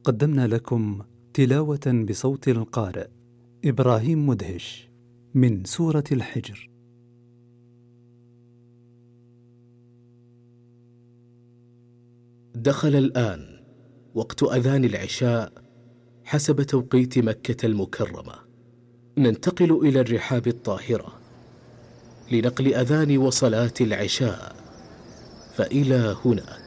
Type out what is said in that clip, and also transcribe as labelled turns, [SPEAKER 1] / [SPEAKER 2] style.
[SPEAKER 1] قدمنا لكم تلاوة بصوت القارئ إبراهيم مدهش من سورة الحجر.
[SPEAKER 2] دخل الآن وقت أذان العشاء حسب توقيت مكة المكرمة. ننتقل إلى الرحاب الطاهرة لنقل أذان وصلاة العشاء، فإلى هناك.